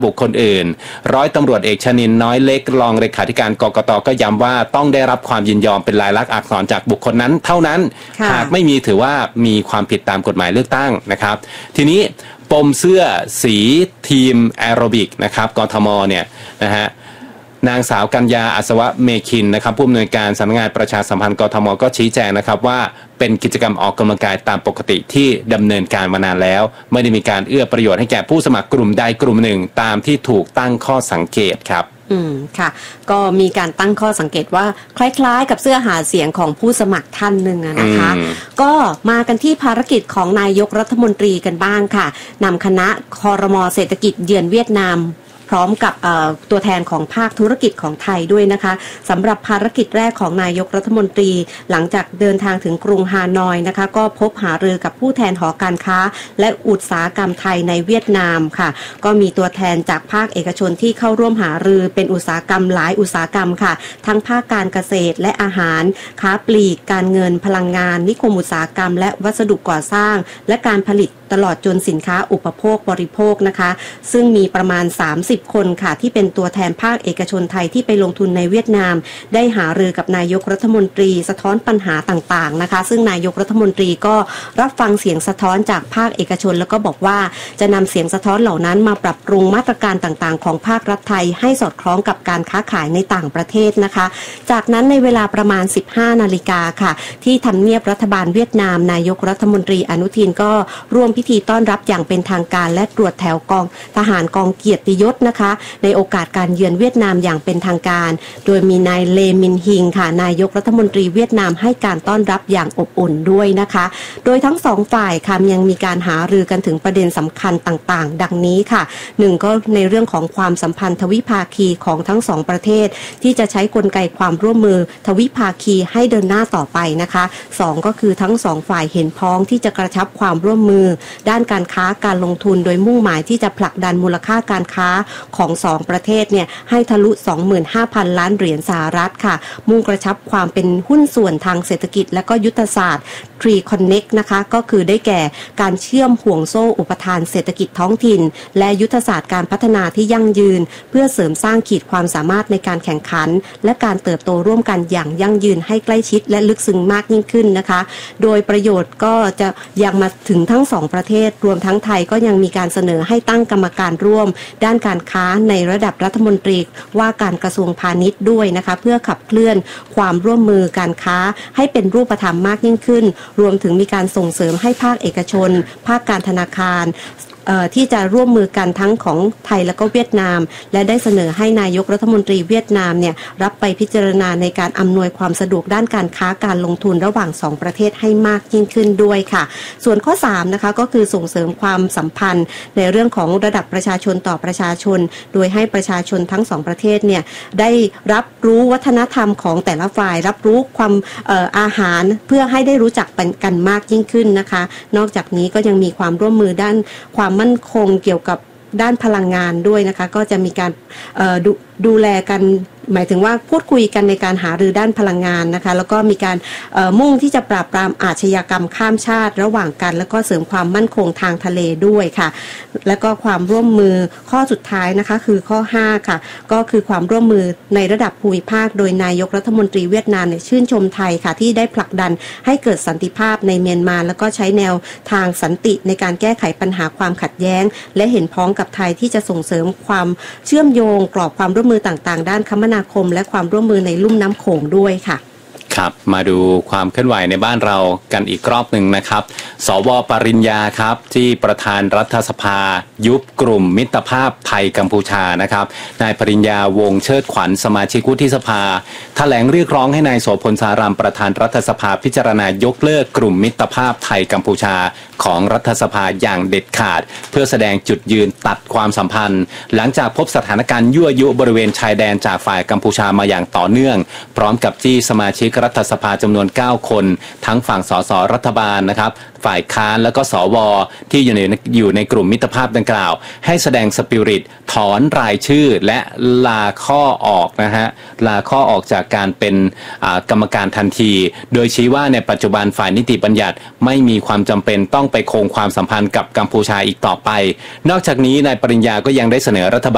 บุคคลอื่นร้อยตำรวจเอกชนินทร์น้อยเล็กรองเลขาธิการกกต.ก็ย้ำว่าต้องได้รับความยินยอมเป็นลายลักษณ์อักษรจากบุคคลนั้นเท่านั้นหากไม่มีถือว่ามีความผิดตามกฎหมายเลือกตั้งนะครับทีนี้ปมเสื้อสีทีมแอโรบิกนะครับกทมเนี่ยนะฮะนางสาวกัญญาอัศวะเมคินนะครับผู้อำนวยการสำนักงานประชาสัมพันธ์กทมก็ชี้แจงนะครับว่าเป็นกิจกรรมออกกำลังกายตามปกติที่ดำเนินการมานานแล้วไม่ได้มีการเอื้อประโยชน์ให้แก่ผู้สมัครกลุ่มใดกลุ่มหนึ่งตามที่ถูกตั้งข้อสังเกตครับค่ะก็มีการตั้งข้อสังเกตว่าคล้ายๆกับเสื้อหาเสียงของผู้สมัครท่านหนึ่งนะคะก็มากันที่ภารกิจของนายกรัฐมนตรีกันบ้างค่ะนำคณะครม.เศรษฐกิจเยือนเวียดนามพร้อมกับตัวแทนของภาคธุรกิจของไทยด้วยนะคะสำหรับภารกิจแรกของนายกรัฐมนตรีหลังจากเดินทางถึงกรุงฮานอยนะคะก็พบหารือกับผู้แทนหอการค้าและอุตสาหกรรมไทยในเวียดนามค่ะก็มีตัวแทนจากภาคเอกชนที่เข้าร่วมหารือเป็นอุตสาหกรรมหลายอุตสาหกรรมค่ะทั้งภาคการเกษตรและอาหารค้าปลีกการเงินพลังงานนิคมอุตสาหกรรมและวัสดุก่อสร้างและการผลิตตลอดจนสินค้าอุปโภคบริโภคนะคะซึ่งมีประมาณ30คนค่ะที่เป็นตัวแทนภาคเอกชนไทยที่ไปลงทุนในเวียดนามได้หารือกับนายกรัฐมนตรีสะท้อนปัญหาต่างๆนะคะซึ่งนายกรัฐมนตรีก็รับฟังเสียงสะท้อนจากภาคเอกชนแล้วก็บอกว่าจะนำเสียงสะท้อนเหล่านั้นมาปรับปรุงมาตรการต่างๆของภาครัฐไทยให้สอดคล้องกับการค้าขายในต่างประเทศนะคะจากนั้นในเวลาประมาณ 15 นาฬิกาค่ะที่ทำเนียบรัฐบาลเวียดนามนายกรัฐมนตรีอนุทินก็ร่วมพิธีต้อนรับอย่างเป็นทางการและตรวจแถวกองทหารกองเกียรติยศนะคะในโอกาสการเยือนเวียดนามอย่างเป็นทางการโดยมีนายเลมินฮิงค่ะนายกรัฐมนตรีเวียดนามให้การต้อนรับอย่างอบอุ่นด้วยนะคะโดยทั้งสองฝ่ายค่ะยังมีการหารือกันถึงประเด็นสำคัญต่างๆดังนี้ค่ะ1ก็ในเรื่องของความสัมพันธ์ทวิภาคีของทั้งสองประเทศที่จะใช้กลไกความร่วมมือทวิภาคีให้เดินหน้าต่อไปนะคะ2ก็คือทั้งสองฝ่ายเห็นพ้องที่จะกระชับความร่วมมือด้านการค้าการลงทุนโดยมุ่งหมายที่จะผลักดันมูลค่าการค้าของ2ประเทศเนี่ยให้ทะลุ 25,000 ล้านเหรียญสหรัฐค่ะมุ่งกระชับความเป็นหุ้นส่วนทางเศรษฐกิจและก็ยุทธศาสตร์ Tree Connect นะคะก็คือได้แก่การเชื่อมห่วงโซ่อุปทานเศรษฐกิจท้องถิ่นและยุทธศาสตร์การพัฒนาที่ยั่งยืนเพื่อเสริมสร้างขีดความสามารถในการแข่งขันและการเติบโตร่วมกันอย่างยั่งยืนให้ใกล้ชิดและลึกซึ้งมากยิ่งขึ้นนะคะโดยประโยชน์ก็จะยังมาถึงทั้ง2ประเทศรวมทั้งไทยก็ยังมีการเสนอให้ตั้งกรรมการร่วมด้านการค้าในระดับรัฐมนตรีว่าการกระทรวงพาณิชย์ด้วยนะคะเพื่อขับเคลื่อนความร่วมมือการค้าให้เป็นรูปธรรมมากยิ่งขึ้นรวมถึงมีการส่งเสริมให้ภาคเอกชนภาคการธนาคารที่จะร่วมมือกันทั้งของไทยและก็เวียดนามและได้เสนอให้นายกรัฐมนตรีเวียดนามเนี่ยรับไปพิจารณาในการอำนวยความสะดวกด้านการค้าการลงทุนระหว่าง2ประเทศให้มากยิ่งขึ้นด้วยค่ะส่วนข้อ3นะคะก็คือส่งเสริมความสัมพันธ์ในเรื่องของระดับประชาชนต่อประชาชนโดยให้ประชาชนทั้ง2ประเทศเนี่ยได้รับรู้วัฒนธรรมของแต่ละฝ่ายรับรู้ความอาหารเพื่อให้ได้รู้จักกันมากยิ่งขึ้นนะคะนอกจากนี้ก็ยังมีความร่วมมือด้านความมั่นคงเกี่ยวกับด้านพลังงานด้วยนะคะก็จะมีการดูแลกันหมายถึงว่าพูดคุยกันในการหารือด้านพลังงานนะคะแล้วก็มีการมุ่งที่จะปราบปรามอาชญากรรมข้ามชาติระหว่างกันแล้วก็เสริมความมั่นคงทางทะเลด้วยค่ะแล้วก็ความร่วมมือข้อสุดท้ายนะคะคือข้อ5ค่ะก็คือความร่วมมือในระดับภูมิภาคโดยนายกรัฐมนตรีเวียดนามเนี่ยชื่นชมไทยค่ะที่ได้ผลักดันให้เกิดสันติภาพในเมียนมาแล้วก็ใช้แนวทางสันติในการแก้ไขปัญหาความขัดแย้งและเห็นพ้องกับไทยที่จะส่งเสริมความเชื่อมโยงกรอบความร่วมมือต่างๆด้านคมนาคมและความร่วมมือในลุ่มน้ำโขงด้วยค่ะครับมาดูความเคลื่อนไหวในบ้านเรากันอีกรอบหนึ่งนะครับสว.ปริญญาครับที่ประธานรัฐสภายุบกลุ่มมิตรภาพไทยกัมพูชานะครับนายปริญญาวงศ์เชิดขวัญสมาชิกวุฒิสภาแถลงเรียกร้องให้นายโสพลสารามประธานรัฐสภาพิจารณายกเลิกกลุ่มมิตรภาพไทยกัมพูชาของรัฐสภาอย่างเด็ดขาดเพื่อแสดงจุดยืนตัดความสัมพันธ์หลังจากพบสถานการณ์ยั่วยุบริเวณชายแดนจากฝ่ายกัมพูชามาอย่างต่อเนื่องพร้อมกับจี้สมาชิกรัฐสภาจำนวน9คนทั้งฝั่งสสรัฐบาลนะครับฝ่ายค้านและก็สวที่อยู่ในกลุ่มมิตรภาพดังกล่าวให้แสดงสปิริตถอนรายชื่อและลาข้อออกนะฮะลาข้อออกจากการเป็นกรรมการทันทีโดยชี้ว่าในปัจจุบันฝ่ายนิติบัญญัติไม่มีความจำเป็นต้องไปคงความสัมพันธ์กับกัมพูชาอีกต่อไปนอกจากนี้นายปริญญาก็ยังได้เสนอรัฐบาล